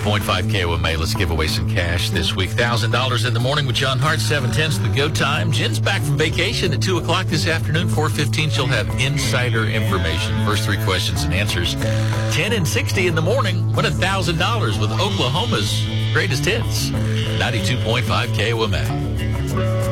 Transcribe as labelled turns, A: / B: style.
A: 92.5 KOMA. Let's give away some cash this week. $1,000 in the morning with John Hart. 7:10's the go time. Jen's back from vacation at 2 o'clock this afternoon. 4:15, she'll have insider information. First three questions and answers. 10 and 60 in the morning. Win $1,000 with Oklahoma's greatest hits. 92.5 KOMA.